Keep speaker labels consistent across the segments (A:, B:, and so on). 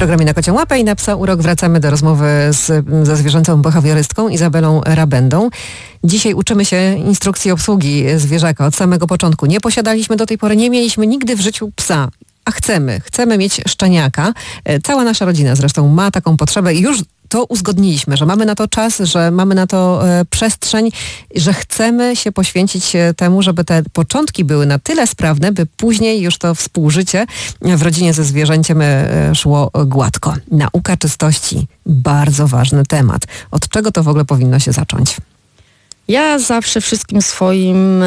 A: programie Na Kocią Łapę i na Psa Urok wracamy do rozmowy ze zwierzęcą behawiorystką Izabelą Rabendą. Dzisiaj uczymy się instrukcji obsługi zwierzaka od samego początku. Nie posiadaliśmy do tej pory, nie mieliśmy nigdy w życiu psa. A chcemy mieć szczeniaka. Cała nasza rodzina zresztą ma taką potrzebę i już to uzgodniliśmy, że mamy na to czas, że mamy na to przestrzeń, że chcemy się poświęcić temu, żeby te początki były na tyle sprawne, by później już to współżycie w rodzinie ze zwierzęciem szło gładko. Nauka czystości, bardzo ważny temat. Od czego to w ogóle powinno się zacząć?
B: Ja zawsze wszystkim swoim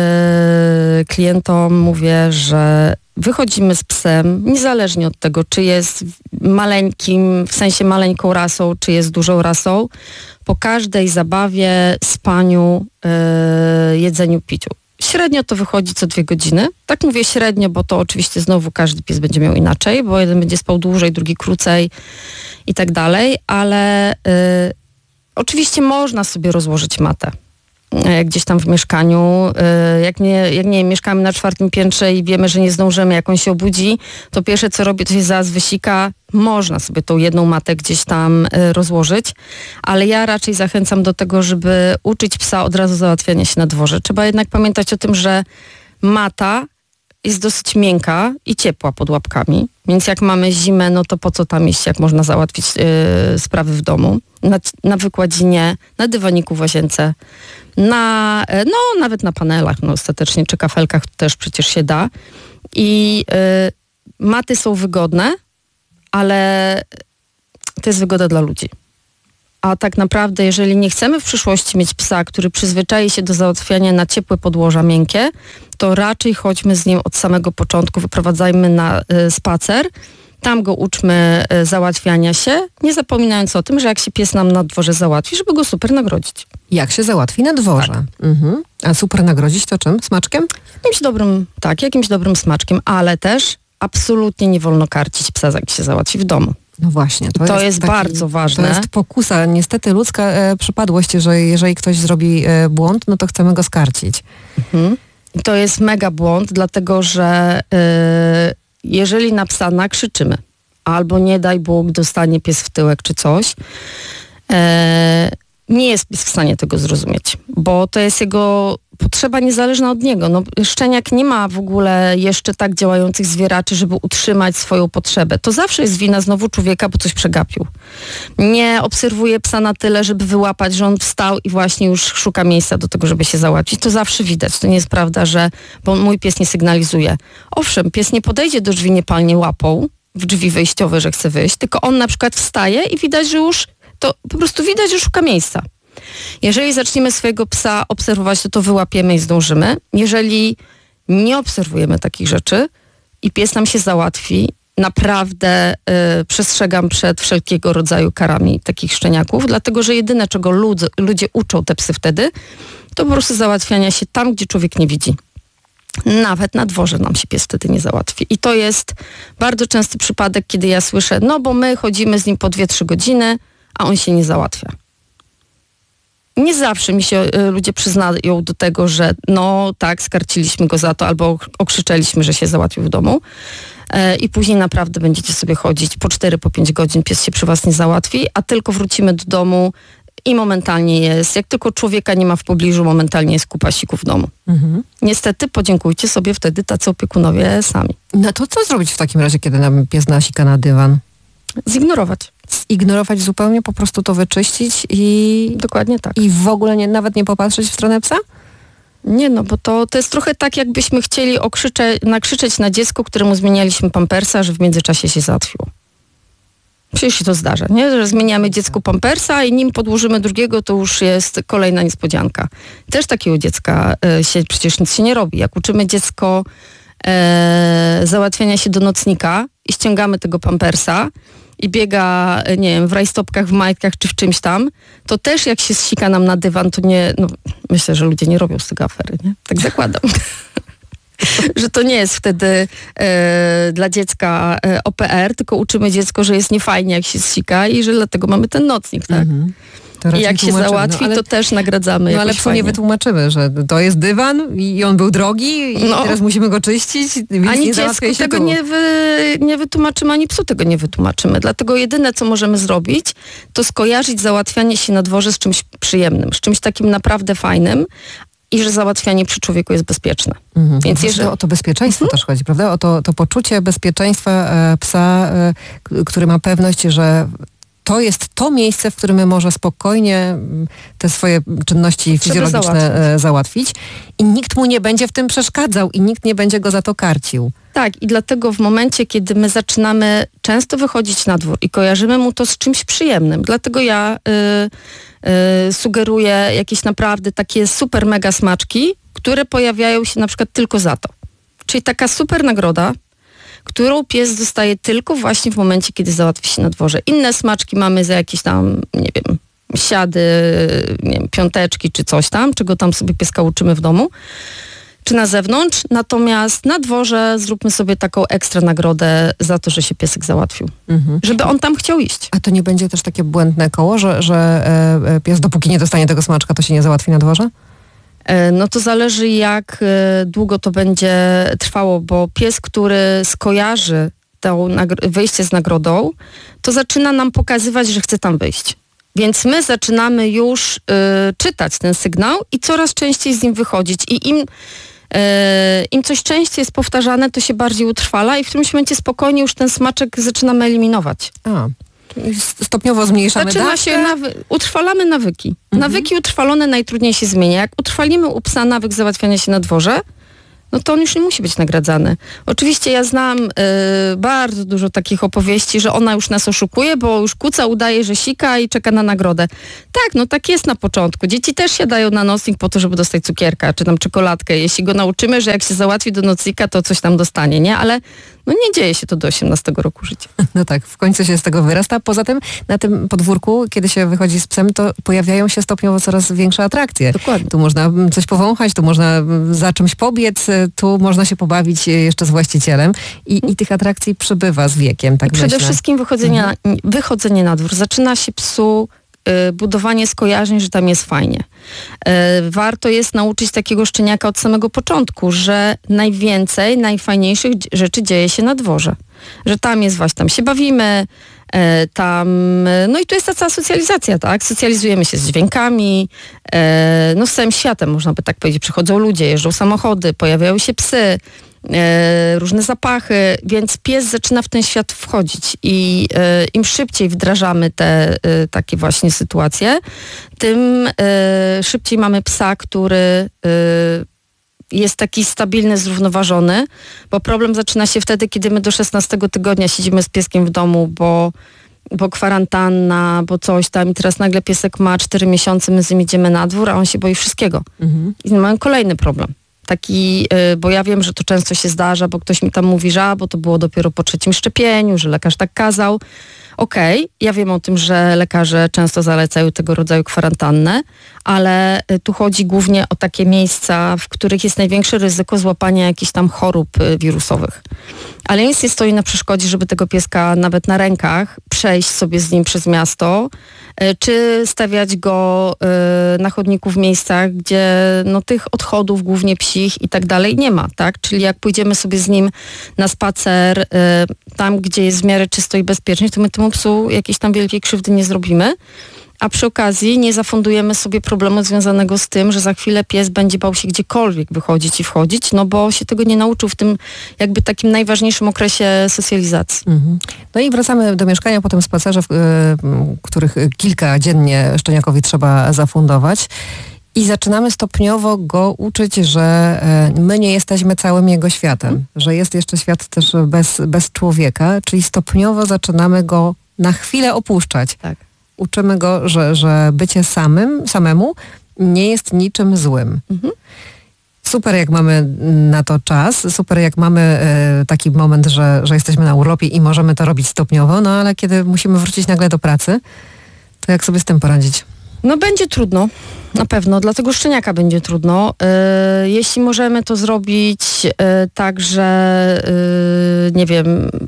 B: klientom mówię, że wychodzimy z psem, niezależnie od tego, czy jest maleńkim, w sensie maleńką rasą, czy jest dużą rasą, po każdej zabawie, spaniu, jedzeniu, piciu. Średnio to wychodzi co 2 godziny. Tak mówię średnio, bo to oczywiście znowu każdy pies będzie miał inaczej, bo jeden będzie spał dłużej, drugi krócej i tak dalej, ale oczywiście można sobie rozłożyć matę gdzieś tam w mieszkaniu. Jak nie mieszkamy na 4. piętrze i wiemy, że nie zdążymy, jak on się obudzi, to pierwsze co robię, to się zaraz wysika. Można sobie tą jedną matę gdzieś tam rozłożyć, ale ja raczej zachęcam do tego, żeby uczyć psa od razu załatwiania się na dworze. Trzeba jednak pamiętać o tym, że mata jest dosyć miękka i ciepła pod łapkami, więc jak mamy zimę, no to po co tam iść, jak można załatwić sprawy w domu, na wykładzinie, na dywaniku w łazience, nawet na panelach, ostatecznie, czy kafelkach też przecież się da. I maty są wygodne, ale to jest wygoda dla ludzi. A tak naprawdę, jeżeli nie chcemy w przyszłości mieć psa, który przyzwyczai się do załatwiania na ciepłe podłoża miękkie, to raczej chodźmy z nim od samego początku, wyprowadzajmy na spacer, tam go uczmy załatwiania się, nie zapominając o tym, że jak się pies nam na dworze załatwi, żeby go super nagrodzić.
A: Jak się załatwi na dworze. Tak. Mhm. A super nagrodzić to czym? Smaczkiem?
B: Jakimś dobrym smaczkiem, ale też absolutnie nie wolno karcić psa, jak się załatwi w domu.
A: No właśnie.
B: To jest bardzo ważne.
A: To jest pokusa, niestety ludzka przypadłość, że jeżeli ktoś zrobi błąd, no to chcemy go skarcić.
B: Mhm. I to jest mega błąd, dlatego że jeżeli na psa nakrzyczymy, albo nie daj Bóg dostanie pies w tyłek czy coś, nie jest pies w stanie tego zrozumieć, bo to jest jego potrzeba niezależna od niego. No, szczeniak nie ma w ogóle jeszcze tak działających zwieraczy, żeby utrzymać swoją potrzebę. To zawsze jest wina znowu człowieka, bo coś przegapił. Nie obserwuje psa na tyle, żeby wyłapać, że on wstał i właśnie już szuka miejsca do tego, żeby się załatwić. To zawsze widać. To nie jest prawda, bo mój pies nie sygnalizuje. Owszem, pies nie podejdzie do drzwi, nie palnie łapą w drzwi wejściowe, że chce wyjść, tylko on na przykład wstaje i widać, że już to po prostu widać, że szuka miejsca. Jeżeli zaczniemy swojego psa obserwować, to wyłapiemy i zdążymy. Jeżeli nie obserwujemy takich rzeczy i pies nam się załatwi, naprawdę przestrzegam przed wszelkiego rodzaju karami takich szczeniaków, dlatego że jedyne, czego ludzie uczą te psy wtedy, to po prostu załatwiania się tam, gdzie człowiek nie widzi. Nawet na dworze nam się pies wtedy nie załatwi. I to jest bardzo częsty przypadek, kiedy ja słyszę, bo my chodzimy z nim po 2-3 godziny, a on się nie załatwia. Nie zawsze mi się ludzie przyznają do tego, że tak, skarciliśmy go za to albo okrzyczeliśmy, że się załatwił w domu i później naprawdę będziecie sobie chodzić po 4-5 godzin, pies się przy was nie załatwi, a tylko wrócimy do domu i momentalnie jest, jak tylko człowieka nie ma w pobliżu, momentalnie jest kupa siku w domu. Mhm. Niestety podziękujcie sobie wtedy tacy opiekunowie sami.
A: No to co zrobić w takim razie, kiedy nam pies nasika na dywan?
B: Zignorować.
A: Zignorować zupełnie, po prostu to wyczyścić i...
B: Dokładnie tak.
A: I w ogóle nawet nie popatrzeć w stronę psa?
B: Nie, bo to jest trochę tak, jakbyśmy chcieli nakrzyczeć na dziecko, któremu zmienialiśmy pampersa, że w międzyczasie się załatwiło. Przecież się to zdarza, nie? Że zmieniamy dziecku pampersa i nim podłożymy drugiego, to już jest kolejna niespodzianka. Też takiego dziecka przecież nic się nie robi. Jak uczymy dziecko załatwiania się do nocnika i ściągamy tego pampersa i biega, nie wiem, w rajstopkach, w majtkach czy w czymś tam, to też jak się zsika nam na dywan, to nie, myślę, że ludzie nie robią z tego afery, nie? Tak zakładam. Że to nie jest wtedy dla dziecka OPR, tylko uczymy dziecko, że jest niefajnie, jak się zsika i że dlatego mamy ten nocnik, tak? Mhm.
A: To
B: I
A: raczej
B: jak się
A: tłumaczymy.
B: załatwi, to też nagradzamy.
A: No ale
B: jakoś
A: psu nie
B: fajnie.
A: wytłumaczymy, że to jest dywan i on był drogi i teraz musimy go czyścić, więc
B: Ani
A: nie
B: dziecku
A: załatwiaj się
B: tego
A: tu.
B: nie wytłumaczymy, ani psu tego nie wytłumaczymy. Dlatego jedyne, co możemy zrobić, to skojarzyć załatwianie się na dworze z czymś przyjemnym, z czymś takim naprawdę fajnym i że załatwianie przy człowieku jest bezpieczne.
A: Więc jeżeli o to bezpieczeństwo też chodzi, prawda? O to poczucie bezpieczeństwa psa, który ma pewność, że to jest to miejsce, w którym może spokojnie te swoje czynności fizjologiczne załatwić i nikt mu nie będzie w tym przeszkadzał i nikt nie będzie go za to karcił.
B: Tak, i dlatego w momencie, kiedy my zaczynamy często wychodzić na dwór i kojarzymy mu to z czymś przyjemnym, dlatego ja sugeruję jakieś naprawdę takie super mega smaczki, które pojawiają się na przykład tylko za to. Czyli taka super nagroda, którą pies dostaje tylko właśnie w momencie, kiedy załatwi się na dworze. Inne smaczki mamy za jakieś tam, nie wiem, siady, nie wiem, piąteczki czy coś tam, czego tam sobie pieska uczymy w domu, czy na zewnątrz. Natomiast na dworze zróbmy sobie taką ekstra nagrodę za to, że się piesek załatwił. Żeby on tam chciał iść.
A: A to nie będzie też takie błędne koło, że pies dopóki nie dostanie tego smaczka, to się nie załatwi na dworze?
B: No to zależy, jak długo to będzie trwało, bo pies, który skojarzy to wyjście z nagrodą, to zaczyna nam pokazywać, że chce tam wyjść. Więc my zaczynamy już czytać ten sygnał i coraz częściej z nim wychodzić. I im coś częściej jest powtarzane, to się bardziej utrwala i w którymś momencie spokojnie już ten smaczek zaczynamy eliminować.
A: I stopniowo zmniejszamy
B: utrwalamy nawyki. Nawyki utrwalone najtrudniej się zmienia. Jak utrwalimy u psa nawyk załatwiania się na dworze, no to on już nie musi być nagradzany. Oczywiście ja znam bardzo dużo takich opowieści, że ona już nas oszukuje, bo już kuca, udaje, że sika i czeka na nagrodę. Tak, no tak jest na początku. Dzieci też siadają na nocnik po to, żeby dostać cukierka, czy tam czekoladkę. Jeśli go nauczymy, że jak się załatwi do nocnika, to coś tam dostanie, nie? Ale no nie dzieje się to do 18 roku życia.
A: No tak, w końcu się z tego wyrasta. Poza tym na tym podwórku, kiedy się wychodzi z psem, to pojawiają się stopniowo coraz większe atrakcje.
B: Dokładnie.
A: Tu można coś powąchać, tu można za czymś pobiec, tu można się pobawić jeszcze z właścicielem i tych atrakcji przybywa z wiekiem, tak myślę.
B: Przede wszystkim wychodzenie na dwór. Zaczyna się psu budowanie skojarzeń, że tam jest fajnie. Warto jest nauczyć takiego szczeniaka od samego początku, że najwięcej, najfajniejszych rzeczy dzieje się na dworze. Że tam jest właśnie, tam się bawimy, tam, no i tu jest ta cała socjalizacja, tak? Socjalizujemy się z dźwiękami, no z całym światem, można by tak powiedzieć. Przychodzą ludzie, jeżdżą samochody, pojawiają się psy, różne zapachy, więc pies zaczyna w ten świat wchodzić i im szybciej wdrażamy te takie właśnie sytuacje, tym szybciej mamy psa, który jest taki stabilny, zrównoważony, bo problem zaczyna się wtedy, kiedy my do 16 tygodnia siedzimy z pieskiem w domu, bo kwarantanna, bo coś tam i teraz nagle piesek ma 4 miesiące, my z nim idziemy na dwór, a on się boi wszystkiego. I mamy kolejny problem. Taki, bo ja wiem, że to często się zdarza, bo ktoś mi tam mówi, że bo to było dopiero po 3. szczepieniu, że lekarz tak kazał. Okej, ja wiem o tym, że lekarze często zalecają tego rodzaju kwarantannę, ale tu chodzi głównie o takie miejsca, w których jest największe ryzyko złapania jakichś tam chorób wirusowych. Ale nic nie stoi na przeszkodzie, żeby tego pieska nawet na rękach przejść sobie z nim przez miasto, czy stawiać go na chodniku w miejscach, gdzie no, tych odchodów, głównie psich i tak dalej nie ma, tak? Czyli jak pójdziemy sobie z nim na spacer tam, gdzie jest w miarę czysto i bezpiecznie, to my temu psu jakiejś tam wielkiej krzywdy nie zrobimy, a przy okazji nie zafundujemy sobie problemu związanego z tym, że za chwilę pies będzie bał się gdziekolwiek wychodzić i wchodzić, no bo się tego nie nauczył w tym jakby takim najważniejszym okresie socjalizacji.
A: No i wracamy do mieszkania po tym spacerze, których kilka dziennie szczeniakowi trzeba zafundować. I zaczynamy stopniowo go uczyć, że my nie jesteśmy całym jego światem, że jest jeszcze świat też bez człowieka, czyli stopniowo zaczynamy go na chwilę opuszczać.
B: Tak.
A: Uczymy go, że bycie samemu nie jest niczym złym. Super, jak mamy na to czas, super, jak mamy taki moment, że jesteśmy na urlopie i możemy to robić stopniowo, no ale kiedy musimy wrócić nagle do pracy, to jak sobie z tym poradzić?
B: No będzie trudno, na pewno, dlatego szczeniaka będzie trudno. Jeśli możemy to zrobić tak, że nie wiem,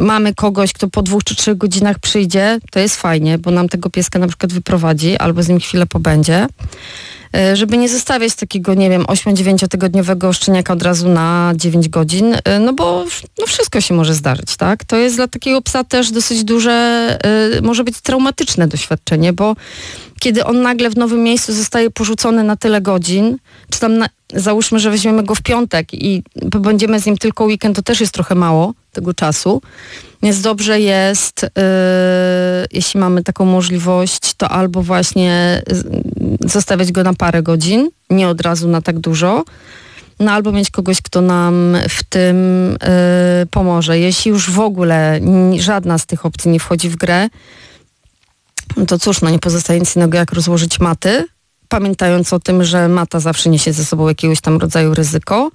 B: mamy kogoś, kto po 2 czy 3 godzinach przyjdzie, to jest fajnie, bo nam tego pieska na przykład wyprowadzi albo z nim chwilę pobędzie. Żeby nie zostawiać takiego, nie wiem, 8-9 tygodniowego szczeniaka od razu na 9 godzin, no bo no wszystko się może zdarzyć, tak? To jest dla takiego psa też dosyć duże, może być traumatyczne doświadczenie, bo kiedy on nagle w nowym miejscu zostaje porzucony na tyle godzin, czy tam załóżmy, że weźmiemy go w piątek i będziemy z nim tylko weekend, to też jest trochę mało tego czasu. Więc dobrze jest, jeśli mamy taką możliwość, to albo właśnie zostawiać go na parę godzin, nie od razu na tak dużo, no albo mieć kogoś, kto nam w tym pomoże. Jeśli już w ogóle żadna z tych opcji nie wchodzi w grę, no to cóż, no nie pozostaje nic innego jak rozłożyć maty, pamiętając o tym, że mata zawsze niesie ze sobą jakiegoś tam rodzaju ryzyko.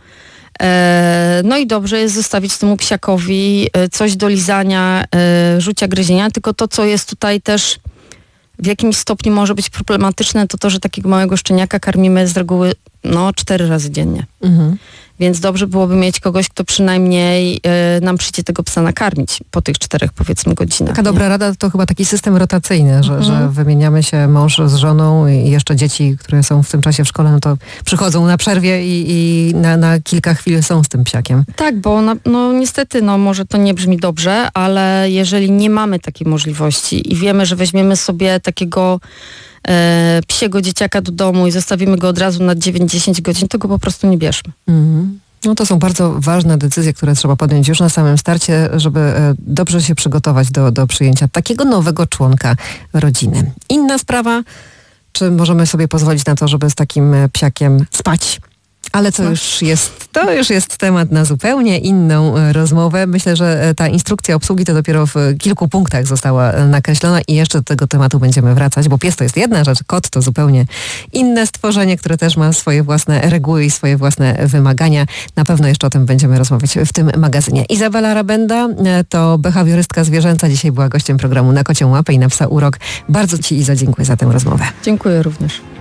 B: No i dobrze jest zostawić temu psiakowi coś do lizania, rzucia, gryzienia, tylko to, co jest tutaj też w jakimś stopniu może być problematyczne, to to, że takiego małego szczeniaka karmimy z reguły 4 razy dziennie. Mhm. Więc dobrze byłoby mieć kogoś, kto przynajmniej nam przyjdzie tego psa nakarmić po tych 4, powiedzmy, godzinach.
A: Taka dobra rada to chyba taki system rotacyjny, że wymieniamy się mąż z żoną i jeszcze dzieci, które są w tym czasie w szkole, no to przychodzą na przerwie i na kilka chwil są z tym psiakiem.
B: Tak, bo niestety, może to nie brzmi dobrze, ale jeżeli nie mamy takiej możliwości i wiemy, że weźmiemy sobie takiego psiego dzieciaka do domu i zostawimy go od razu na 9-10 godzin, to go po prostu nie bierzmy.
A: Mhm. No to są bardzo ważne decyzje, które trzeba podjąć już na samym starcie, żeby dobrze się przygotować do przyjęcia takiego nowego członka rodziny. Inna sprawa, czy możemy sobie pozwolić na to, żeby z takim psiakiem spać? Ale to już jest temat na zupełnie inną rozmowę. Myślę, że ta instrukcja obsługi to dopiero w kilku punktach została nakreślona i jeszcze do tego tematu będziemy wracać, bo pies to jest jedna rzecz, kot to zupełnie inne stworzenie, które też ma swoje własne reguły i swoje własne wymagania. Na pewno jeszcze o tym będziemy rozmawiać w tym magazynie. Izabela Rabenda to behawiorystka zwierzęca. Dzisiaj była gościem programu Na Kocią Łapę i na Psa Urok. Bardzo Ci, Iza, dziękuję za tę rozmowę.
B: Dziękuję również.